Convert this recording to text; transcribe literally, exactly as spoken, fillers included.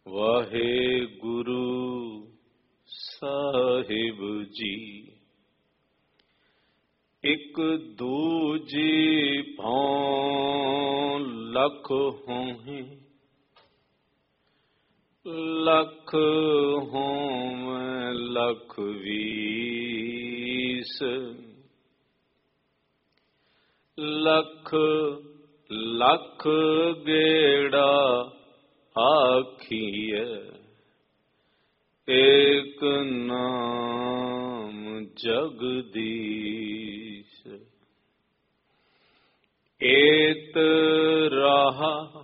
ਵਾਹਿਗੁਰੂ ਸਾਹਿਬ ਜੀ। ਇੱਕ ਦੂਜੀ ਭਉ ਲੱਖ ਹੋਹੀ, ਲੱਖ ਹੋਵੇਂ ਲੱਖ ਵੀਸ, ਲੱਖ ਲੱਖ ਗੇੜਾ ਆਖੀਐ, ਏਕ ਨਾਮ ਜਗਦੀਸ਼। ਏਤ ਰਾਹ